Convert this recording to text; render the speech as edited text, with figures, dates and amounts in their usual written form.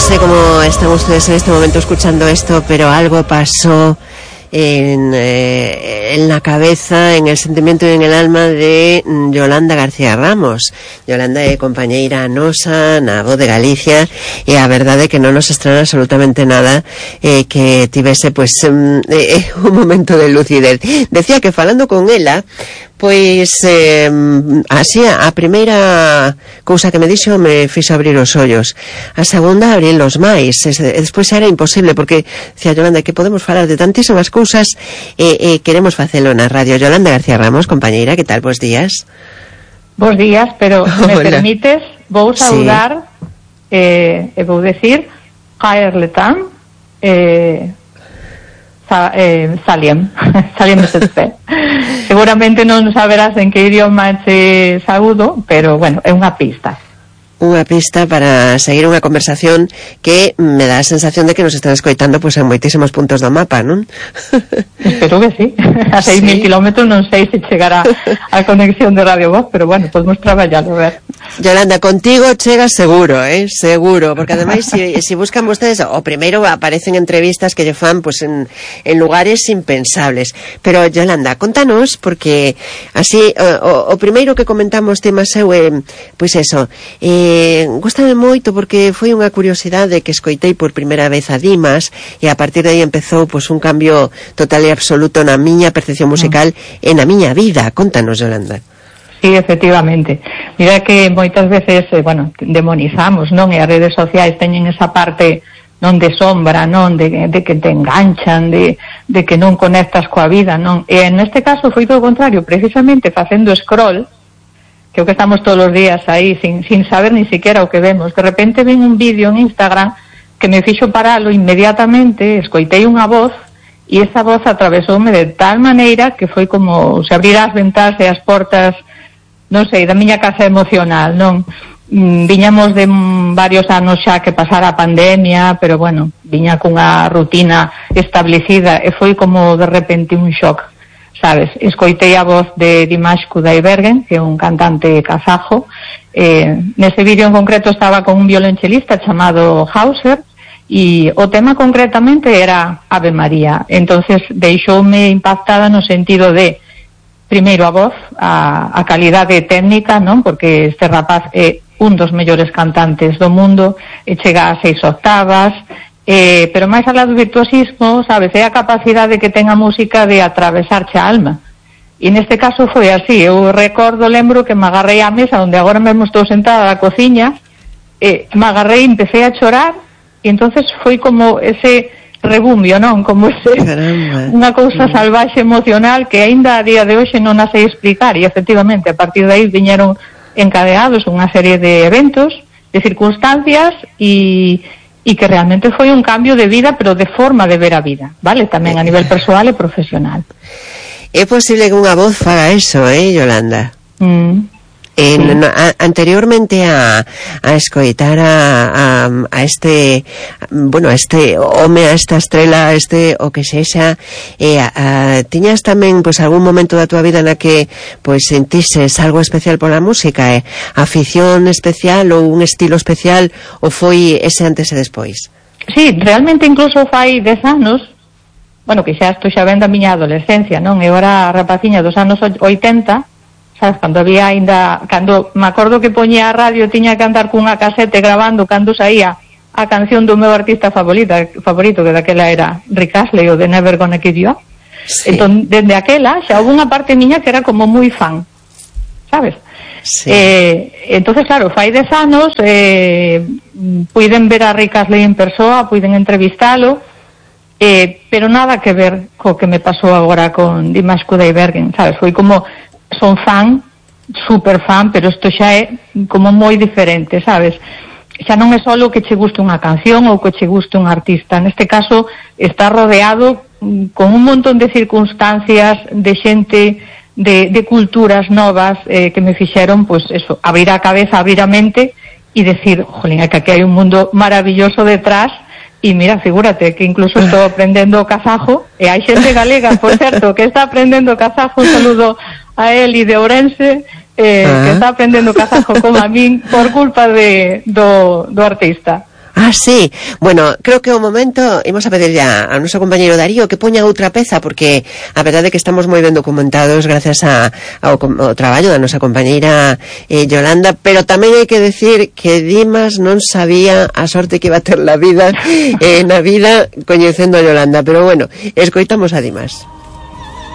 sé cómo están ustedes en este momento escuchando esto, pero algo pasó en la cabeza, en el sentimiento y en el alma de Yolanda García Ramos. Yolanda é compañeira nosa na Voz de Galicia e a verdade é que non nos estrana absolutamente nada que tivese pues un momento de lucidez. Decía que falando con ela, pois así a primeira cousa que me dixo me fixo abrir os ollos, a segunda abrirlos máis, despois era imposible porque decía Yolanda que podemos falar de tantísimas cousas e queremos facelo na radio. Yolanda García Ramos, compañeira, que tal? Bos días. Bos días, pero me permites, vou saudar e vou decir Jaerletan Saliem SC. Seguramente non saberás en que idioma che saúdo, pero bueno, é unha pista. Unha pista para seguir unha conversación que me dá a sensación de que nos están escoitando pues en moitísimos puntos do mapa, non? Espero que sí. A 6.000 kilómetros non sei se chegará a conexión de Radio Voz, pero bueno, podemos traballarlo, a ver. Yolanda, contigo chega seguro, seguro, porque ademais si buscan vostedes, o primeiro aparecen entrevistas que lle fan pues en lugares impensables. Pero Yolanda, contanos, porque así o primeiro que comentamos temas eu pois eso, gústame moito porque foi unha curiosidade que escoitei por primeira vez a Dimas e a partir de aí empezou pues un cambio total e absoluto na miña percepción musical e na miña vida. Contanos, Yolanda. Sí, efectivamente. Mira que moitas veces, bueno, demonizamos, non? E as redes sociais teñen esa parte non de sombra, non? De que te enganchan, de que non conectas coa vida, non? E neste caso foi todo o contrario, precisamente facendo scroll, que o que estamos todos os días aí sin saber ni siquiera o que vemos. De repente ven un vídeo en Instagram que me fixo paralo inmediatamente, escoitei unha voz e esa voz atravesoume de tal maneira que foi como se abrir as ventas e as portas, non sei, da miña casa emocional, non? Viñamos de varios anos xa que pasara a pandemia, pero bueno, viña cunha rutina establecida e foi como de repente un shock. Sabes, escoitei a voz de Dimash Kudaibergen, que é un cantante kazajo. Nese vídeo en concreto estaba con un violonchelista chamado Hauser e o tema concretamente era Ave María. Entonces deixoume impactada no sentido de, primeiro, a voz, a calidade técnica, non? Porque este rapaz é un dos mellores cantantes do mundo e chega a 6 octavas. Pero máis alá do virtuosismo, sabes, é a capacidade que ten a música de atravesarche a alma. E neste caso foi así. Eu lembro que me agarrei á mesa onde agora mesmo estou sentada na cociña, me agarrei e empecé a chorar e entonces foi como ese rebumbio, non? Como ese unha cousa salvaxe emocional que aínda a día de hoxe non a sei explicar e efectivamente a partir de aí viñeron encadeados unha serie de eventos, de circunstancias e que realmente foi un cambio de vida, pero de forma de ver a vida, vale? Tamén a nivel persoal e profesional. É posible que unha voz faga eso, Yolanda? Sí. Anteriormente a escoitar a este, bueno, a este home, a esta estrela, o que sexa, tiñas tamén pois algún momento da tua vida na que pois sentises algo especial pola música, afición especial ou un estilo especial, ou foi ese antes e despois? Sí, realmente incluso fai 10 anos, bueno, que xa estou xa vendo a miña adolescencia, non? Eu era rapaciña dos anos 80, sabes, cando me acordo que poñía a radio, tiña que andar cunha casete grabando cando saía a canción do meu artista favorito, que daquela era Rick Astley, o de Never Gonna Give You Up. Sí. Entón, dende aquela, xa houve unha parte miña que era como moi fan, sabes? Sí. Entonces, claro, fai 10 anos puiden ver a Rick Astley en persoa, puiden entrevistalo, pero nada que ver co que me pasou agora con Dimash Kudaibergen, sabes? Foi como son fan, super fan, pero isto xa é como moi diferente, sabes? Xa non é só que che guste unha canción ou que che guste un artista. Neste caso está rodeado con un montón de circunstancias, de xente, de culturas novas que me fixeron, pois eso, abrir a cabeza, abrir a mente e decir, jolín, que aquí hai un mundo maravilloso detrás. E mira, figúrate que incluso estou aprendendo kazajo e hai xente galega, por certo, que está aprendendo kazajo. Un saludo a Eli de Ourense, que está aprendendo kazajo como a min por culpa do artista. Ah, sí. Bueno, creo que un momento imos a pedirle a noso compañeiro Darío que poña outra peza, porque a verdade é que estamos moi ben documentados gracias ao traballo da nosa compañeira Yolanda, pero tamén hai que decir que Dimas non sabía a sorte que iba a ter na vida coñecendo a Yolanda, pero bueno, escoitamos a Dimas.